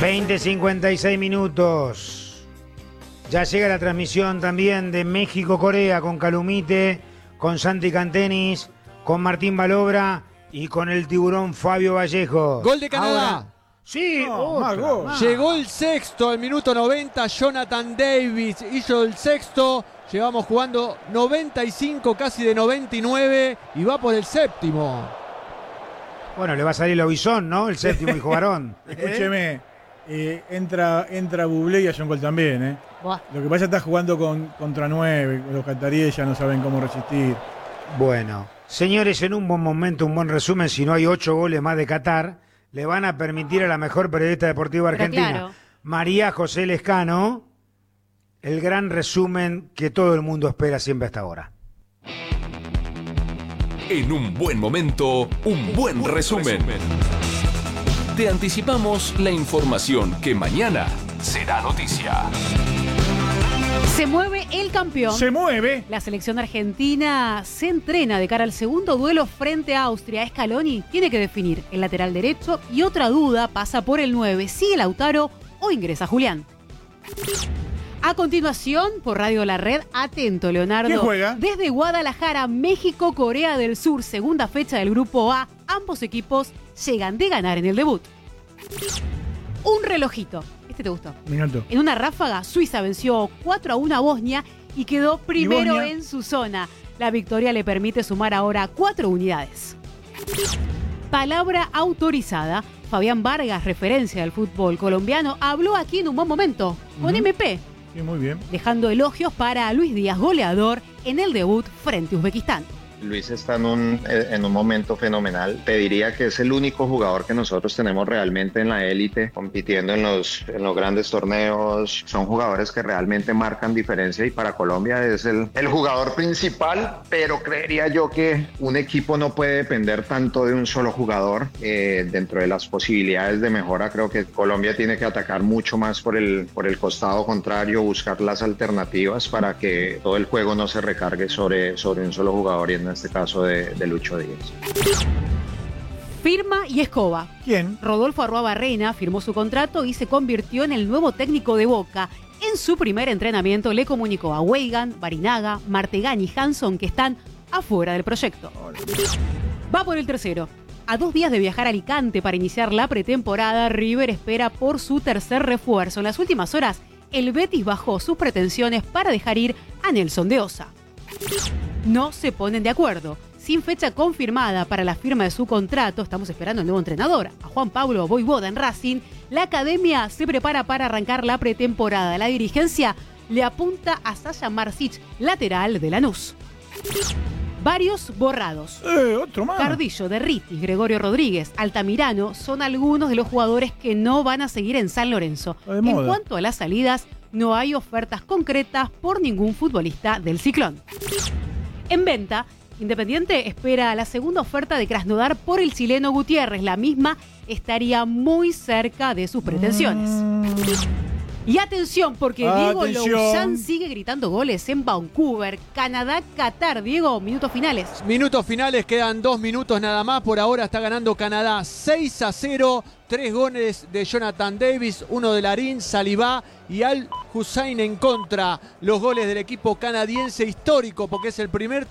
20:56 minutos. Ya llega la transmisión también de México-Corea con Calumite, con Santi Cantenis, con Martín Balobra y con el tiburón Fabio Vallejo. Gol de Canadá. Ahora, sí, Llegó el sexto al minuto 90. Jonathan Davis hizo el sexto. Llevamos jugando 95, casi de 99 y va por el séptimo. Bueno, le va a salir Lobizón, ¿no? El séptimo hijo varón. Escúcheme, entra Bublé y hace un gol también, Buah. Lo que pasa es que está jugando contra 9, los cataríes ya no saben cómo resistir. Bueno, señores, en un buen momento, un buen resumen, si no hay 8 goles más de Qatar, le van a permitir a la mejor periodista deportiva argentina, claro, María José Lescano, el gran resumen que todo el mundo espera siempre hasta ahora. En un buen momento, un buen resumen. Te anticipamos la información que mañana será noticia. Se mueve el campeón. ¡Se mueve! La selección argentina se entrena de cara al segundo duelo frente a Austria. Scaloni tiene que definir el lateral derecho y otra duda pasa por el 9. ¿Sigue Lautaro o ingresa Julián? A continuación, por Radio La Red, atento, Leonardo. ¿Quién juega? Desde Guadalajara, México, Corea del Sur, segunda fecha del Grupo A. Ambos equipos llegan de ganar en el debut. Un relojito. Este te gustó. Minuto. En una ráfaga, Suiza venció 4-1 a Bosnia y quedó primero en su zona. La victoria le permite sumar ahora 4 unidades. Palabra autorizada. Fabián Vargas, referencia del fútbol colombiano, habló aquí en un buen momento, con MP. Sí, muy bien. Dejando elogios para Luis Díaz, goleador en el debut frente a Uzbekistán. Luis está en un momento fenomenal. Te diría que es el único jugador que nosotros tenemos realmente en la élite, compitiendo en los grandes torneos. Son jugadores que realmente marcan diferencia y para Colombia es el jugador principal, pero creería yo que un equipo no puede depender tanto de un solo jugador. Dentro de las posibilidades de mejora, creo que Colombia tiene que atacar mucho más por el costado contrario, buscar las alternativas para que todo el juego no se recargue sobre un solo jugador, y en este caso de Lucho Díaz. Firma y escoba. ¿Quién? Rodolfo Arruabarrena firmó su contrato y se convirtió en el nuevo técnico de Boca. En su primer entrenamiento le comunicó a Weigan, Barinaga, Martegani y Hanson que están afuera del proyecto. Va por el tercero. A 2 días de viajar a Alicante para iniciar la pretemporada, River espera por su tercer refuerzo. En las últimas horas, el Betis bajó sus pretensiones para dejar ir a Nelson de Osa. No se ponen de acuerdo. Sin fecha confirmada para la firma de su contrato, estamos esperando al nuevo entrenador, a Juan Pablo Voivoda en Racing. La academia se prepara para arrancar la pretemporada. La dirigencia le apunta a Sasha Marsic, lateral de Lanús. Varios borrados. Otro más. Cardillo, Derritis, Gregorio Rodríguez, Altamirano son algunos de los jugadores que no van a seguir en San Lorenzo. En cuanto a las salidas, no hay ofertas concretas por ningún futbolista del Ciclón. En venta, Independiente espera la segunda oferta de Krasnodar por el chileno Gutiérrez. La misma estaría muy cerca de sus pretensiones. Y atención, porque Diego Lozán sigue gritando goles en Vancouver. Canadá, Qatar. Diego, minutos finales. Minutos finales, quedan 2 minutos nada más. Por ahora está ganando Canadá 6-0. 3 goles de Jonathan Davis, 1 de Larín, Salivá y Al Hussein en contra. Los goles del equipo canadiense histórico, porque es el primer